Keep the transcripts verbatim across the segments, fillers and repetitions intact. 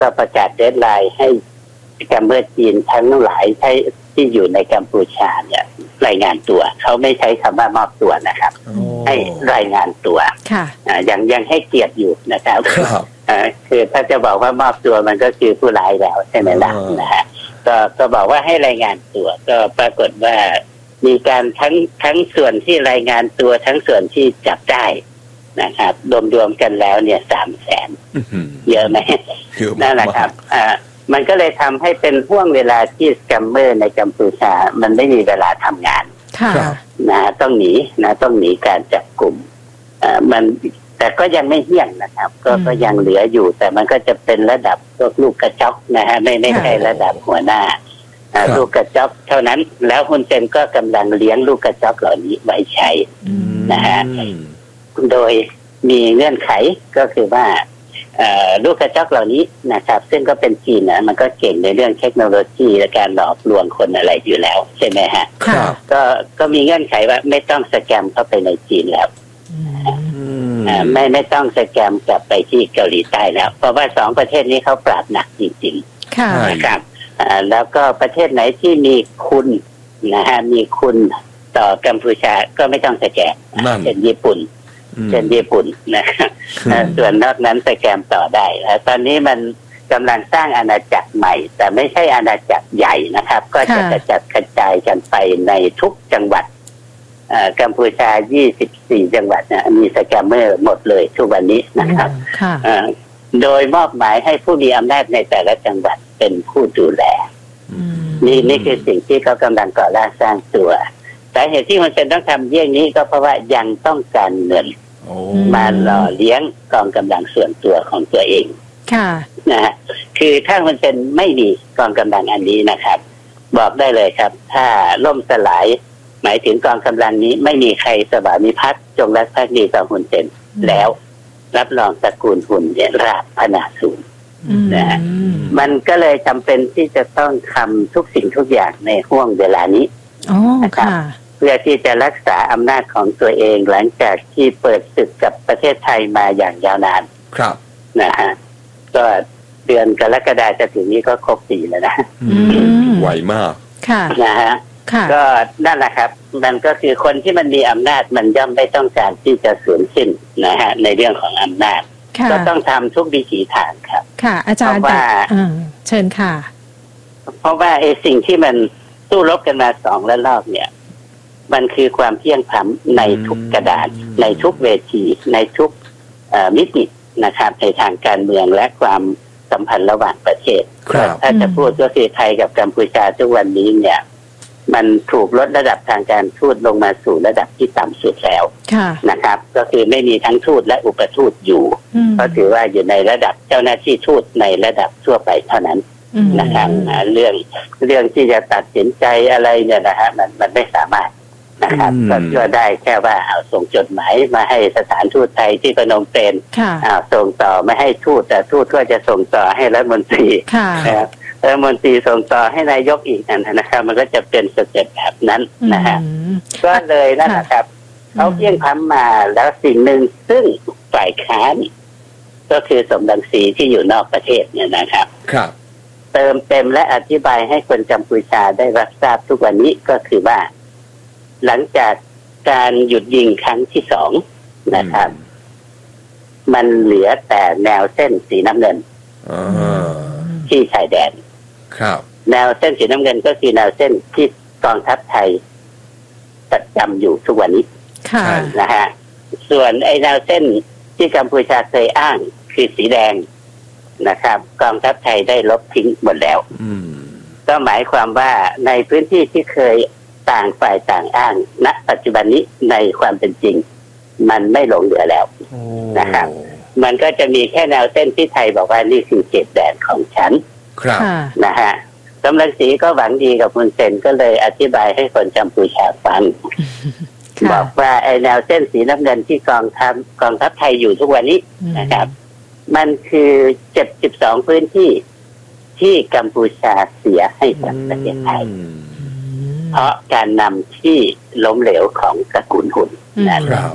ก็ประกาศเดดไลน์ให้กัมพูชาจีนทั้งหลายใช้ที่อยู่ในกัมพูชาเนี่ยรายงานตัวเขาไม่ใช้คำว่ามอบตัวนะครับให้รายงานตัวค่ะยังยังให้เกียรติอยู่นะครับคือถ้าจะบอกว่ามอบตัวมันก็คือผู้ร้ายแล้วใช่ไหมล่ะนะฮะก็ก็บอกว่าให้รายงานตัวก็ปรากฏว่ามีการทั้งทั้งส่วนที่รายงานตัวทั้งส่วนที่จับได้นะครับรวมๆกันแล้วเนี่ยสามแสนเยอะไหมนั่นแหละครับอ่ามันก็เลยทำให้เป็นห่วงเวลาที่สแกมเมอร์ในกัมพูชามันไม่มีเวลาทำงานนะต้องหนีนะต้องหนีการจับกลุ่มอ่ามันแต่ก็ยังไม่เหี้ยนนะครับก็ก็ยังเหลืออยู่แต่มันก็จะเป็นระดับพวกลูกกระจอกนะฮะไม่ไม่ใช่ระดับหัวหน้าลูกกระจอกเท่านั้นแล้วฮุนเซนก็กำลังเลี้ยงลูกกระจอกเหล่านี้ไว้ใช้นะฮะโดยมีเงื่อนไขก็คือว่าลูกกระจอกเหล่านี้นะครับซึ่งก็เป็นจีนนะมันก็เก่งในเรื่องเทคโนโลยีและการหลอกลวงคนอะไรอยู่แล้วใช่ไหมฮะก็ก็มีเงื่อนไขว่าไม่ต้องสแกมเข้าไปในจีนแล้วไม่ไม่ต้องสแกมกลับไปที่เกาหลีใต้แล้วเพราะว่าสองประเทศนี้เขาปราบหนักจริงๆนะครับแล้วก็ประเทศไหนที่มีคุณนะฮะมีคุณต่อกัมพูชาก็ไม่ต้องสแกมเช่นญี่ปุ่นเช่นญี่ปุ่นนะครับส่วนนอกนั้นสแกมต่อได้ตอนนี้มันกำลังสร้างอาณาจักรใหม่แต่ไม่ใช่อาณาจักรใหญ่นะครับก็จะกระจัดกระจายกันไปในทุกจังหวัดกัมพูชายี่สิบสี่จังหวัดนะมีสแกมเมอร์หมดเลยทุกวันนี้นะครับโดยมอบหมายให้ผู้มีอำนาจในแต่ละจังหวัดเป็นผู้ดูแลนี่นี่คือสิ่งที่เขากำลังก่อร่างสร้างตัวสาเหตุที่มันเป็นต้องทำเยี่ยงนี้ก็เพราะว่ายังต้องการเงินมาหล่อเลี้ยงกองกำลังส่วนตัวของตัวเองค่ะนะฮะคือถ้ามันเป็นไม่มีกองกำลังอันนี้นะครับบอกได้เลยครับถ้าล่มสลายหมายถึงกองกำลังนี้ไม่มีใครสวามิภักดิ์จงรักภักดีต่อฮุนเซนแล้วรับรองตระกูลฮุนเนี่ยราบพนาศูนย์นะฮะมันก็เลยจำเป็นที่จะต้องทำทุกสิ่งทุกอย่างในห่วงเวลานี้นะครับเพื่อที่จะรักษาอำนาจของตัวเองหลังจากที่เปิดศึกกับประเทศไทยมาอย่างยาวนานครับนะฮะก็เดือนกรกฎาคมจะถึงนี้ก็ครบปีแล้วนะไวมากค่ะนะฮะก็นั่นแหละครับมันก็คือคนที่มันมีอำนาจมันย่อมไม่ต้องการที่จะสูญสิ้นนะฮะในเรื่องของอำนาจก็ต้องทำทุกวิถีทางครับค่ะอาจารย์ว่าเชิญค่ะเพราะว่าไอ้สิ่งที่มันสู้รบกันมาสองระลอกเนี่ยมันคือความเพียงพล้ำในทุกกระดานในทุกเวทีในทุกมิตินะครับในทางการเมืองและความสัมพันธ์ระหว่างประเทศถ้าจะพูดก็คือไทยกับกัมพูชาทุกวันนี้เนี่ยมันถูกลดระดับทางการทูตลงมาสู่ระดับที่ต่ำสุดแล้วนะครับก็คือไม่มีทั้งทูตและอุปทูตอยู่เพราะถือว่าอยู่ในระดับเจ้าหน้าที่ทูตในระดับทั่วไปเท่านั้นนะครับเรื่องเรื่องที่จะตัดสินใจอะไรเนี่ยนะฮะมันมันไม่สามารถนะครับก็ได้แค่ว่าเอาส่งจดหมายมาให้สถานทูตไทยที่พนมเปญเอาส่งต่อไม่ให้ทูตแต่ทูตก็จะส่งต่อให้รัฐมนตรีนะครับรัฐมนตรีส่งต่อให้นายกอีกนะครับมันก็จะเป็นสเต็ปแบบนั้นนะฮะก็เลยนั่นนะครับเขาเพียงพล้ำมาแล้วสิ่งหนึ่งซึ่งฝ่ายค้านก็คือสมรังสีที่อยู่นอกประเทศเนี่ยนะครับครับเติมเต็มและอธิบายให้คนกัมพูชาได้รับทราบทุกวันนี้ก็คือว่าหลังจากการหยุดยิงครั้งที่สองนะครับมันเหลือแต่แนวเส้นสีน้ำเงินที่ชายแดนครับแนวเส้นสีน้ำเงินก็คือแนวเส้นที่กองทัพไทยประจำอยู่ทุกวันนี้นะฮะส่วนไอ้แนวเส้นที่กัมพูชาเคยอ้างคือสีแดงนะครับกองทัพไทยได้ลบทิ้งหมดแล้วก็หมายความว่าในพื้นที่ที่เคยต่างฝ่ายต่างอ้างณปัจจุบันนี้ในความเป็นจริงมันไม่หลงเหลือแล้วนะครับมันก็จะมีแค่แนวเส้นที่ไทยบอกว่านี่คือเขตแดนของฉันนะฮะสมรังสีก็หวังดีกับฮุนเซนก็เลยอธิบายให้คนกัมพูชาฟังบอกว่าไอ้แนวเส้นสีน้ำเงินที่กองทัพกองทัพไทยอยู่ทุกวันนี้นะครับมันคือเจ็ดสิบสองพื้นที่ที่กัมพูชาเสียให้กับประเทศไทยเพราะการนำที่ล้มเหลวของตระกูลฮุนนะครับ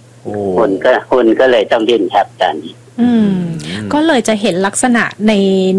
ฮุนก็ฮุนก็เลยต้องดิ้นครับตอนนี้ก็เลยจะเห็นลักษณะใน